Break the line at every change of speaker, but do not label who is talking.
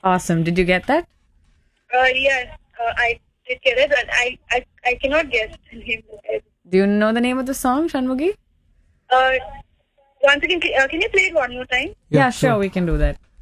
Awesome. Did you get that?
Yes, I did get it, and I cannot guess the name of it.
Do you know the name of the song, Shanmugi?
Once again, can you play it one more time?
Yeah, sure. We can do that.